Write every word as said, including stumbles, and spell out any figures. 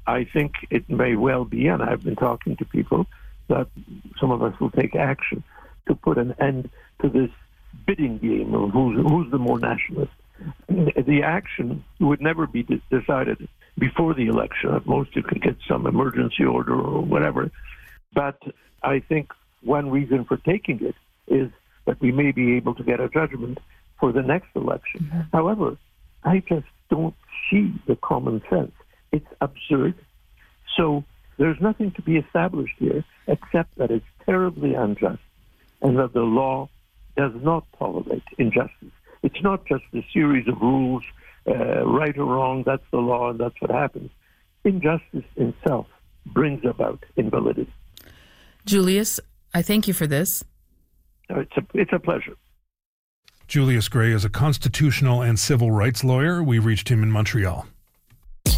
I think it may well be, and I've been talking to people, that some of us will take action to put an end to this bidding game of who's, who's the more nationalist. The action would never be de- decided before the election. At most, you could get some emergency order or whatever. But I think one reason for taking it is that we may be able to get a judgment for the next election. Mm-hmm. However, I just don't see the common sense. It's absurd. So there's nothing to be established here except that it's terribly unjust and that the law does not tolerate injustice. It's not just a series of rules, uh, right or wrong, that's the law and that's what happens. Injustice itself brings about invalidity. Julius, I thank you for this. It's a, it's a pleasure. Julius Gray is a constitutional and civil rights lawyer. We reached him in Montreal.